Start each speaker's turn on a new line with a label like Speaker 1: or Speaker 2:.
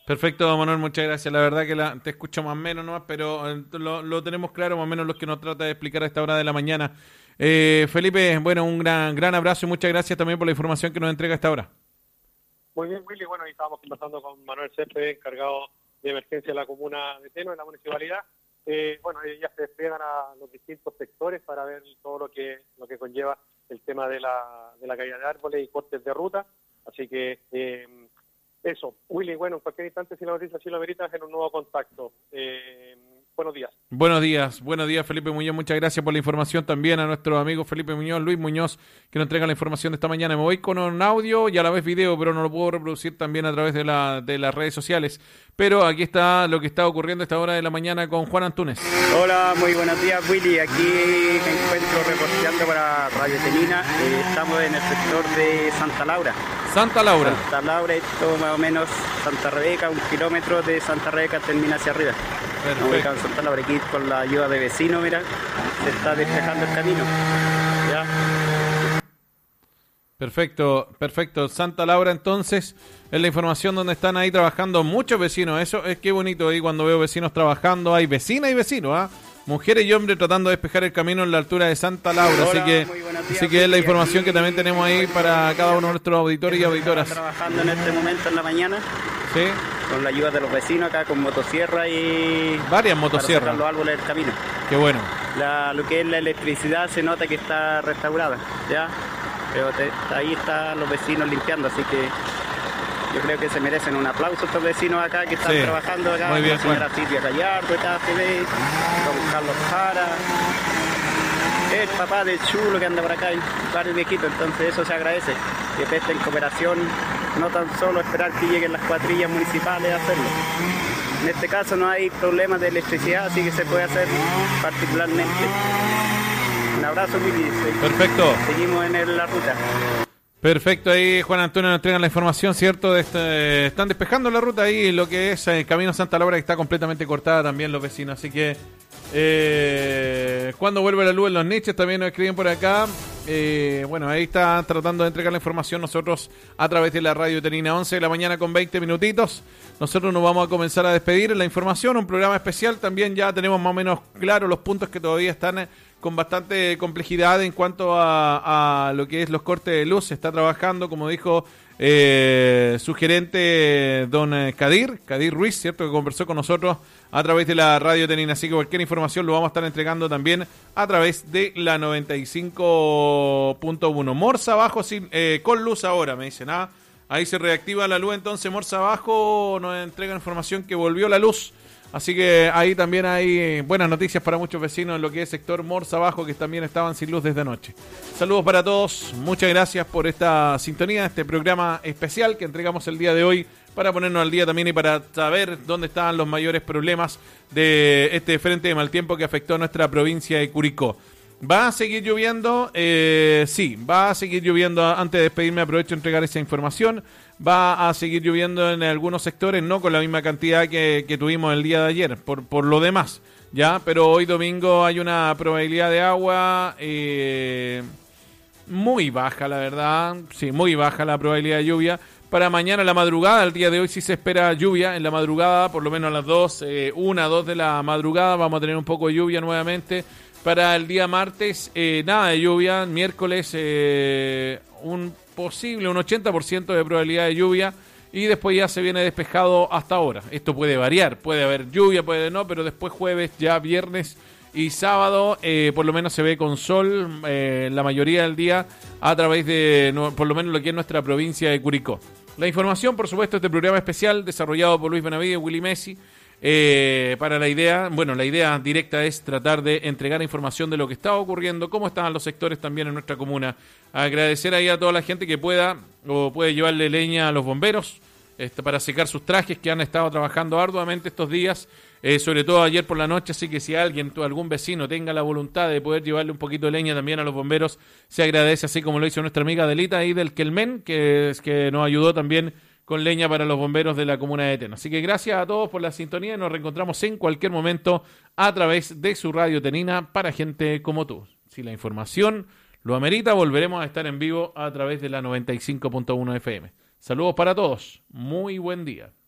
Speaker 1: Perfecto, Manuel, muchas gracias. La verdad que te escucho más o menos nomás, pero lo tenemos claro más o menos lo que nos trata de explicar a esta hora de la mañana. Felipe, bueno, un gran abrazo y muchas gracias también por la información que nos entrega a esta hora.
Speaker 2: Muy bien, Willy. Bueno, ahí estábamos conversando con Manuel Céspedes, encargado de emergencia de la comuna de Teno, en la municipalidad. Bueno, ya se despliegan a los distintos sectores para ver todo lo que conlleva el tema de la caída de árboles y cortes de ruta. Así que eso, Willy, bueno, en cualquier instante, si la noticia así lo amerita, en un nuevo contacto. Buenos días.
Speaker 1: Buenos días Felipe Muñoz, muchas gracias por la información también a nuestro amigo Felipe Muñoz, Luis Muñoz, que nos entrega la información de esta mañana. Me voy con un audio y a la vez video, pero no lo puedo reproducir también a través de las redes sociales. Pero aquí está lo que está ocurriendo a esta hora de la mañana con Juan Antunes.
Speaker 3: Hola, muy buenos días, Willy. Aquí me encuentro reporteando para Radio Tenina. Estamos en el sector de Santa Laura.
Speaker 1: Santa Laura,
Speaker 3: esto más o menos Santa Rebeca, 1 kilómetro de Santa Rebeca termina hacia arriba. Nos ubicamos en Santa Laura, aquí con la ayuda de vecinos, mira, se está despejando el camino. ¿Ya?
Speaker 1: Perfecto. Santa Laura, entonces, es la información donde están ahí trabajando muchos vecinos. Eso es que bonito ahí cuando veo vecinos trabajando. Hay vecinas y vecinos, ¿ah? Mujeres y hombres tratando de despejar el camino en la altura de Santa Laura.
Speaker 3: Hola,
Speaker 1: así que es la información que también tenemos ahí para cada uno de nuestros auditores y auditoras.
Speaker 3: Trabajando en este momento en la mañana.
Speaker 1: Sí.
Speaker 3: Con la ayuda de los vecinos acá con motosierra y...
Speaker 1: varias motosierras.
Speaker 3: Para sacar los árboles del camino.
Speaker 1: Qué bueno.
Speaker 3: Lo que es la electricidad se nota que está restaurada, ¿ya? Pero ahí están los vecinos limpiando, así que yo creo que se merecen un aplauso estos vecinos acá que están trabajando acá.
Speaker 1: Muy bien,
Speaker 3: la señora Silvia Gallardo, acá se ve, con Carlos Jara, el papá del Chulo que anda por acá, y varios viejitos, entonces eso se agradece, que presten cooperación, no tan solo esperar que lleguen las cuadrillas municipales a hacerlo. En este caso no hay problemas de electricidad, así que se puede hacer particularmente. Un abrazo, Willy.
Speaker 1: Perfecto.
Speaker 3: Seguimos en la ruta.
Speaker 1: Perfecto, ahí Juan Antonio nos entrega la información, ¿cierto? Están despejando la ruta ahí, lo que es el Camino Santa Laura, que está completamente cortada también los vecinos. Así que, cuando vuelve la luz en los niches, también nos escriben por acá. Bueno, ahí está tratando de entregar la información nosotros a través de la radio Tenina, 11 de la mañana con 20 minutitos. Nosotros nos vamos a comenzar a despedir en la información, un programa especial. También ya tenemos más o menos claros los puntos que todavía están con bastante complejidad en cuanto a lo que es los cortes de luz. Se está trabajando, como dijo su gerente, don Kadir Ruiz, ¿cierto? Que conversó con nosotros a través de la radio Tenina. Así que cualquier información lo vamos a estar entregando también a través de la 95.1. Morsa abajo con luz ahora, me dicen. Ahí se reactiva la luz, entonces Morsa abajo nos entrega información que volvió la luz. Así que ahí también hay buenas noticias para muchos vecinos en lo que es sector Morsa Abajo, que también estaban sin luz desde anoche. Saludos para todos, muchas gracias por esta sintonía, este programa especial que entregamos el día de hoy para ponernos al día también y para saber dónde están los mayores problemas de este frente de mal tiempo que afectó a nuestra provincia de Curicó. ¿Va a seguir lloviendo? Sí, va a seguir lloviendo. Antes de despedirme aprovecho de entregar esa información. Va a seguir lloviendo en algunos sectores, no con la misma cantidad que tuvimos el día de ayer, por lo demás, ¿ya? Pero hoy domingo hay una probabilidad de agua muy baja, la verdad. Sí, muy baja la probabilidad de lluvia. Para mañana a la madrugada, el día de hoy sí se espera lluvia. En la madrugada, por lo menos a las 2 de la madrugada, vamos a tener un poco de lluvia nuevamente. Para el día martes, nada de lluvia. Miércoles, un 80% de probabilidad de lluvia. Y después ya se viene despejado hasta ahora. Esto puede variar, puede haber lluvia, puede no, pero después jueves, ya viernes y sábado, por lo menos se ve con sol la mayoría del día a través de, por lo menos lo que es nuestra provincia de Curicó. La información, por supuesto, este programa especial desarrollado por Luis Benavides y Willy Messi. Para la idea directa es tratar de entregar información de lo que está ocurriendo, cómo están los sectores también en nuestra comuna. Agradecer ahí a toda la gente que puede llevarle leña a los bomberos para secar sus trajes, que han estado trabajando arduamente estos días, sobre todo ayer por la noche. Así que si algún vecino tenga la voluntad de poder llevarle un poquito de leña también a los bomberos, se agradece, así como lo hizo nuestra amiga Adelita ahí del Quelmen, que nos ayudó también con leña para los bomberos de la comuna de Teno. Así que gracias a todos por la sintonía y nos reencontramos en cualquier momento a través de su radio Tenina para gente como tú. Si la información lo amerita, volveremos a estar en vivo a través de la 95.1 FM. Saludos para todos. Muy buen día.